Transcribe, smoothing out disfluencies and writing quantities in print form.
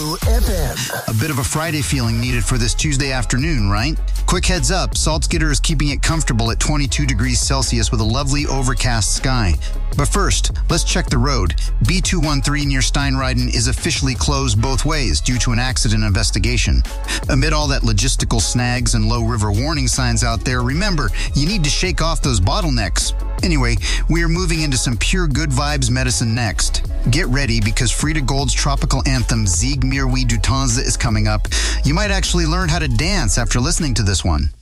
Cool FM. A bit of a Friday feeling needed for this Tuesday afternoon, right? Quick heads up, Salzgitter is keeping it comfortable at 22 degrees Celsius with a lovely overcast sky. But first, let's check the road. B213 near Steinreiden is officially closed both ways due to an accident investigation. Amid all that logistical snags and low river warning signs out there, remember, you need to shake off those bottlenecks. Anyway, we are moving into some pure good vibes medicine next. Get ready because Frida Gold's tropical anthem Zieg mir wie du tanzt is coming up. You might actually learn how to dance after listening to this one.